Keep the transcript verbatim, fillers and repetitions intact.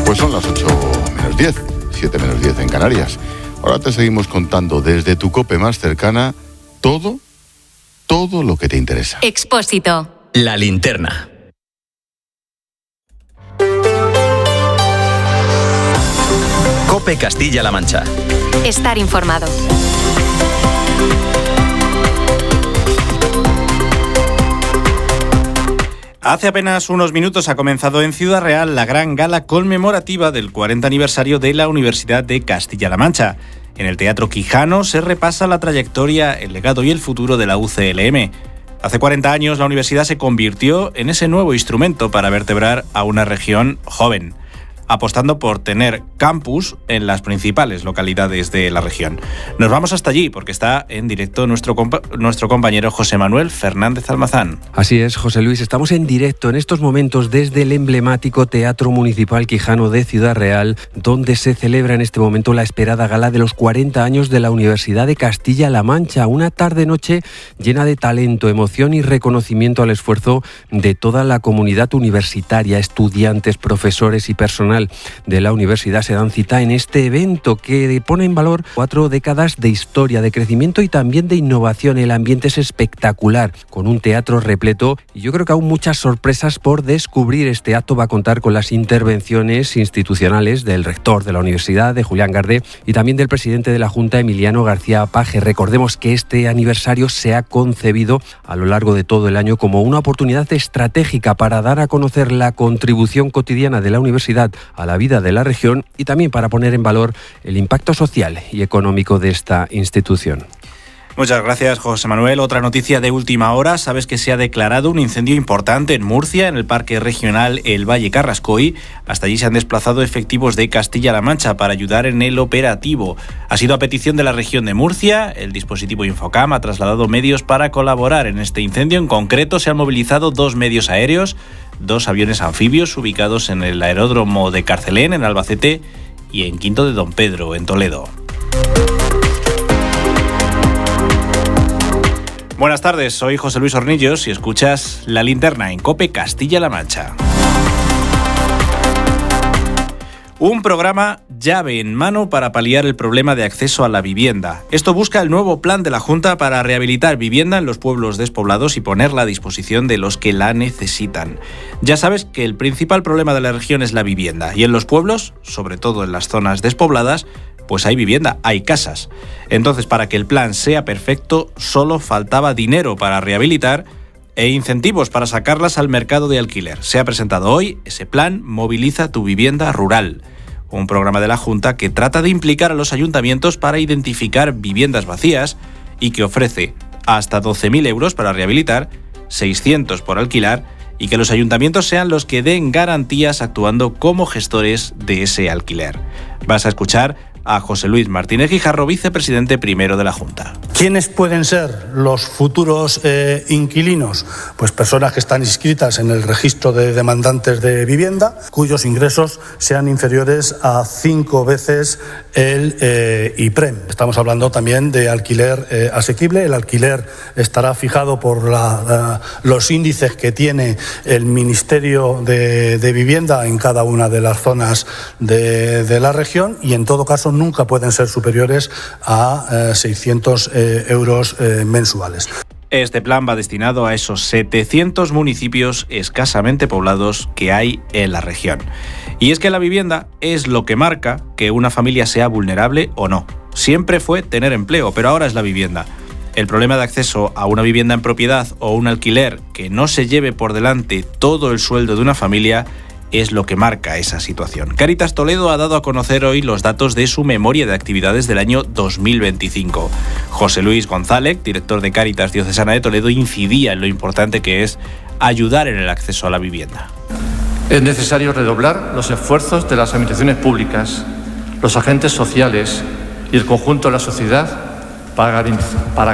Pues son las ocho menos diez, siete menos diez en Canarias. Ahora te seguimos contando desde tu COPE más cercana todo, todo lo que te interesa. Expósito. La linterna. COPE Castilla-La Mancha. Estar informado. Hace apenas unos minutos ha comenzado en Ciudad Real la gran gala conmemorativa del cuarenta aniversario de la Universidad de Castilla-La Mancha. En el Teatro Quijano se repasa la trayectoria, el legado y el futuro de la U C L M. Hace cuarenta años la universidad se convirtió en ese nuevo instrumento para vertebrar a una región joven, apostando por tener campus en las principales localidades de la región. Nos vamos hasta allí porque está en directo nuestro, compa- nuestro compañero José Manuel Fernández Almazán. Así es, José Luis, estamos en directo en estos momentos desde el emblemático Teatro Municipal Quijano de Ciudad Real, donde se celebra en este momento la esperada gala de los cuarenta años de la Universidad de Castilla-La Mancha, una tarde-noche llena de talento, emoción y reconocimiento al esfuerzo de toda la comunidad universitaria, estudiantes, profesores y personal de la universidad se dan cita en este evento que pone en valor cuatro décadas de historia, de crecimiento y también de innovación. El ambiente es espectacular, con un teatro repleto y yo creo que aún muchas sorpresas por descubrir. Este acto va a contar con las intervenciones institucionales del rector de la universidad, de Julián Gardé, y también del presidente de la Junta, Emiliano García Paje. Recordemos que este aniversario se ha concebido a lo largo de todo el año como una oportunidad estratégica para dar a conocer la contribución cotidiana de la universidad a la vida de la región y también para poner en valor el impacto social y económico de esta institución. Muchas gracias, José Manuel. Otra noticia de última hora. Sabes que se ha declarado un incendio importante en Murcia, en el Parque Regional El Valle Carrascoy. Hasta allí se han desplazado efectivos de Castilla-La Mancha para ayudar en el operativo. Ha sido a petición de la región de Murcia. El dispositivo Infocam ha trasladado medios para colaborar en este incendio. En concreto, se han movilizado dos medios aéreos, dos aviones anfibios ubicados en el aeródromo de Carcelén, en Albacete, y en Quinto de Don Pedro, en Toledo. Buenas tardes, soy José Luis Hornillos y escuchas La Linterna en COPE Castilla-La Mancha. Un programa llave en mano para paliar el problema de acceso a la vivienda. Esto busca el nuevo plan de la Junta para rehabilitar vivienda en los pueblos despoblados y ponerla a disposición de los que la necesitan. Ya sabes que el principal problema de la región es la vivienda, y en los pueblos, sobre todo en las zonas despobladas, pues hay vivienda, hay casas. Entonces, para que el plan sea perfecto, solo faltaba dinero para rehabilitar e incentivos para sacarlas al mercado de alquiler. Se ha presentado hoy ese plan Moviliza tu vivienda rural, un programa de la Junta que trata de implicar a los ayuntamientos para identificar viviendas vacías y que ofrece hasta doce mil euros para rehabilitar, seiscientos por alquilar, y que los ayuntamientos sean los que den garantías actuando como gestores de ese alquiler. Vas a escuchar a José Luis Martínez Guijarro, vicepresidente primero de la Junta. ¿Quiénes pueden ser los futuros eh, inquilinos? Pues personas que están inscritas en el registro de demandantes de vivienda, cuyos ingresos sean inferiores a cinco veces el eh, IPREM. Estamos hablando también de alquiler eh, asequible. El alquiler estará fijado por la, la, los índices que tiene el Ministerio de, de Vivienda en cada una de las zonas de, de la región, y en todo caso nunca pueden ser superiores a eh, seiscientos eh, euros eh, mensuales. Este plan va destinado a esos setecientos municipios escasamente poblados que hay en la región. Y es que la vivienda es lo que marca que una familia sea vulnerable o no. Siempre fue tener empleo, pero ahora es la vivienda. El problema de acceso a una vivienda en propiedad o un alquiler que no se lleve por delante todo el sueldo de una familia es lo que marca esa situación. Cáritas Toledo ha dado a conocer hoy los datos de su memoria de actividades del año dos mil veinticinco. José Luis González, director de Cáritas Diocesana de Toledo, incidía en lo importante que es ayudar en el acceso a la vivienda. Es necesario redoblar los esfuerzos de las administraciones públicas, los agentes sociales y el conjunto de la sociedad para